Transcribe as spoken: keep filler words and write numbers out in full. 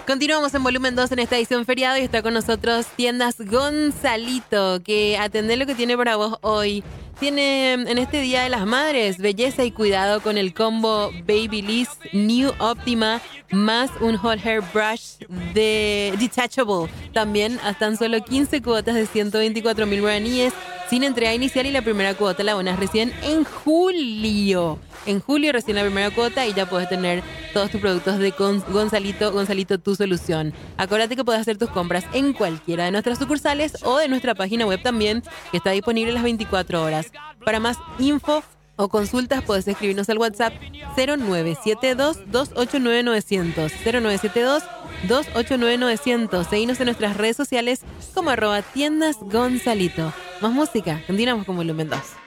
Continuamos en volumen dos en esta edición feriado y está con nosotros Tiendas Gonzalito, que atende lo que tiene para vos hoy. Tiene en este Día de las Madres belleza y cuidado con el combo Babyliss New Optima más un Hot Hair Brush de Detachable. También a tan solo quince cuotas de ciento veinticuatro mil guaraníes sin entrega inicial y la primera cuota la abonas recién en julio. En julio recién la primera cuota y ya puedes tener todos tus productos de Gonzalito, Gonzalito, tu solución. Acuérdate que puedes hacer tus compras en cualquiera de nuestras sucursales o de nuestra página web también, que está disponible las veinticuatro horas. Para más info o consultas puedes escribirnos al WhatsApp cero nueve siete dos, dos ocho nueve, nueve cero cero, cero nueve siete dos, dos ocho nueve, nueve cero cero. Seguinos en nuestras redes sociales como arroba tiendas Gonzalito. Más música, continuamos con volumen dos.